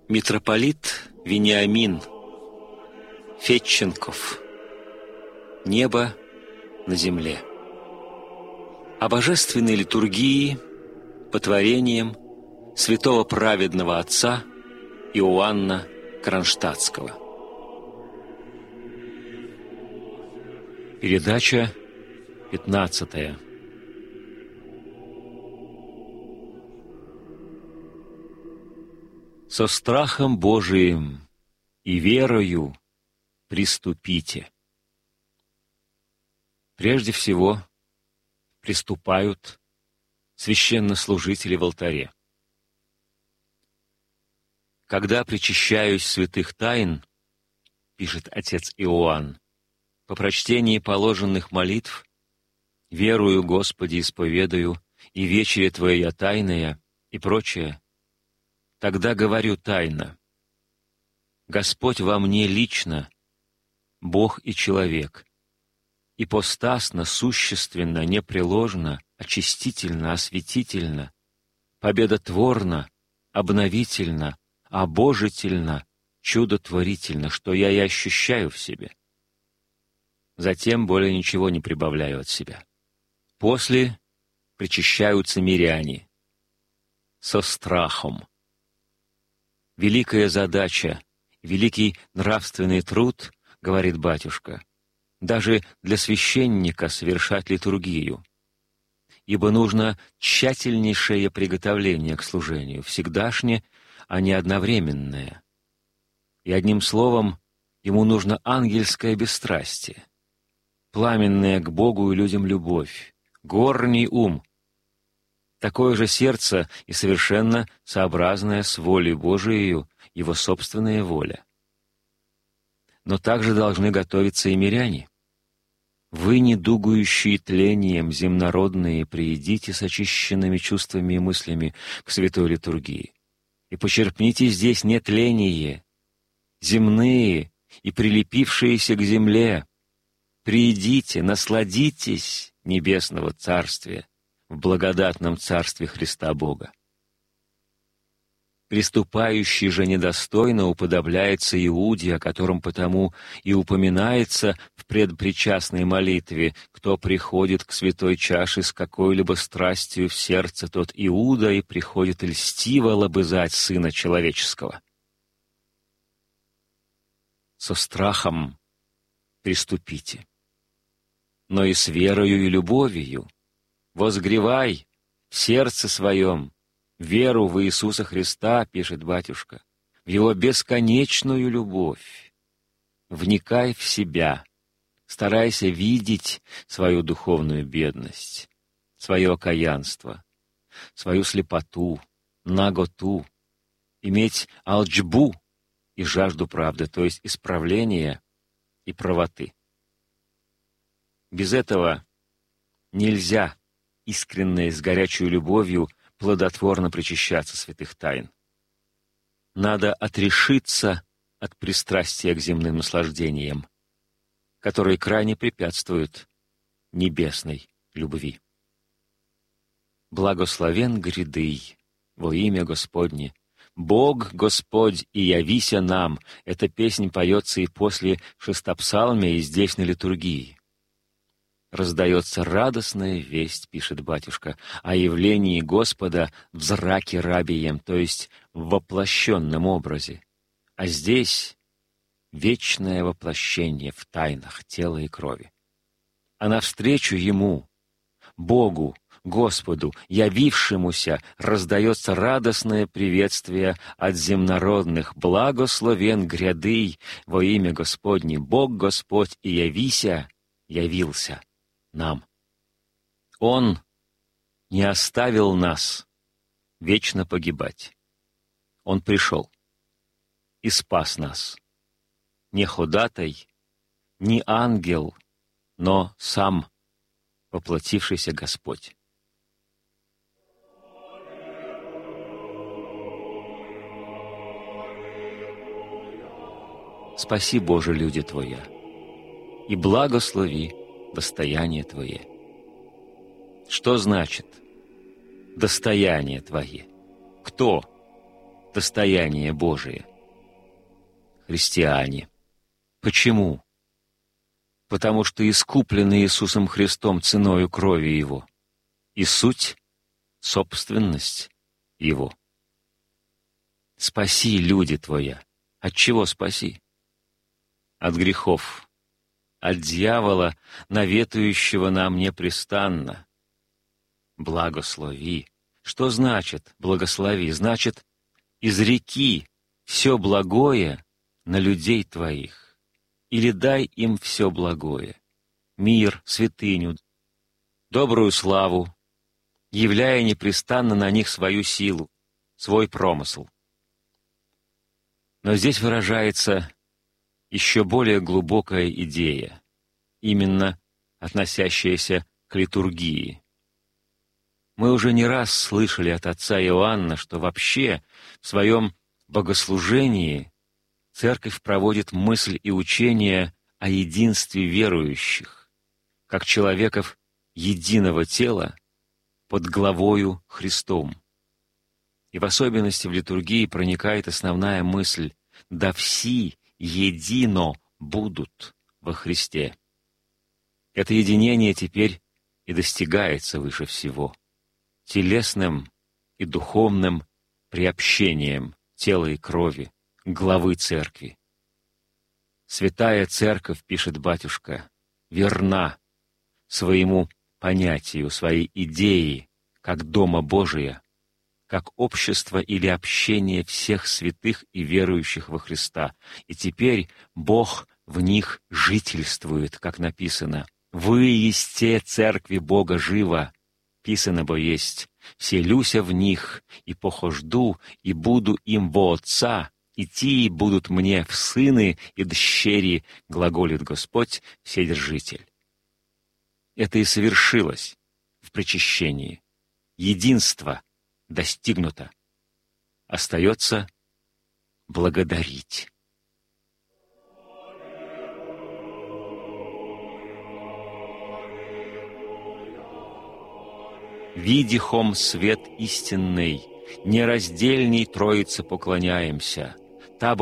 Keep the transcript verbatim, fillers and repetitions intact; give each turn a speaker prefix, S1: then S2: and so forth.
S1: Митрополит Вениамин Федченков. Небо на земле. О божественной литургии по творениям святого праведного отца Иоанна Кронштадтского. Передача пятнадцатая. Со страхом Божиим и верою приступите. Прежде всего приступают священнослужители в алтаре. Когда причащаюсь святых тайн, пишет отец Иоанн, по прочтении положенных молитв, верую, Господи, исповедую, и вечере Твоя тайная, и прочее, тогда говорю тайно: Господь во мне лично, Бог и человек, ипостасно, существенно, непреложно, очистительно, осветительно, победотворно, обновительно, обожительно, чудотворительно, что я и ощущаю в себе. Затем более ничего не прибавляю от себя. После причащаются миряне со страхом. Великая задача, великий нравственный труд, говорит батюшка, даже для священника совершать литургию, ибо нужно тщательнейшее приготовление к служению, всегдашнее, а не одновременное. И одним словом, ему нужно ангельское бесстрастие, пламенная к Богу и людям любовь, горний ум, такое же сердце и совершенно сообразное с волей Божией, его собственная воля. Но также должны готовиться и миряне. Вы, недугующие тлением земнородные, приидите с очищенными чувствами и мыслями к святой литургии, и почерпните здесь не тление, земные и прилепившиеся к земле. Приидите, насладитесь небесного царствия в благодатном царстве Христа Бога. Приступающий же недостойно уподобляется Иуде, о котором потому и упоминается в предпричастной молитве: кто приходит к святой чаше с какой-либо страстью в сердце, тот Иуда, и приходит льстиво лобызать Сына Человеческого. Со страхом приступите, но и с верою и любовью. Возгревай в сердце своем веру в Иисуса Христа, пишет батюшка, в Его бесконечную любовь. Вникай в себя, старайся видеть свою духовную бедность, свое окаянство, свою слепоту, наготу, иметь алчбу и жажду правды, то есть исправления и правоты. Без этого нельзя искренне, с горячей любовью, плодотворно причащаться святых тайн. Надо отрешиться от пристрастия к земным наслаждениям, которые крайне препятствуют небесной любви. Благословен грядый во имя Господне. Бог Господь, и явися нам. Эта песнь поется и после шестопсалмия, и здесь на литургии. Раздается радостная весть, пишет батюшка, о явлении Господа в зраке рабием, то есть в воплощенном образе. А здесь вечное воплощение в тайнах тела и крови. А навстречу Ему, Богу, Господу, явившемуся, раздается радостное приветствие от земнородных: «Благословен грядый во имя Господне, Бог Господь, и явися, явился нам». Он не оставил нас вечно погибать. Он пришел и спас нас. Не ходатай, не ангел, но сам воплотившийся Господь. Спаси, Боже, люди Твоя, и благослови достояние Твое. Что значит достояние Твое? Кто достояние Божие. Христиане. Почему? Потому что искуплены Иисусом Христом ценою крови Его, и суть — собственность Его. Спаси, люди Твоя. От чего спаси? От грехов, от дьявола, наветующего нам непрестанно. Благослови. Что значит «благослови»? Значит, изреки все благое на людей Твоих, или дай им все благое, мир, святыню, добрую славу, являя непрестанно на них свою силу, свой промысл. Но здесь выражается еще более глубокая идея, именно относящаяся к литургии. Мы уже не раз слышали от отца Иоанна, что вообще в своем богослужении Церковь проводит мысль и учение о единстве верующих, как человеков единого тела под главою Христом. И в особенности в литургии проникает основная мысль «да все едино будут во Христе». Это единение теперь и достигается выше всего телесным и духовным приобщением тела и крови главы Церкви. Святая Церковь, пишет батюшка, верна своему понятию, своей идее, как Дома Божия, как общество или общение всех святых и верующих во Христа. И теперь Бог в них жительствует, как написано. «Вы есте Церкви Бога живо», писано бо есть, «вселюся в них, и похожду, и буду им во Отца, и тии будут мне в сыны и дщери, глаголит Господь, Вседержитель». Это и совершилось в причащении. Единство достигнуто. Остается благодарить. «Видихом свет истинный, нераздельней Троице поклоняемся,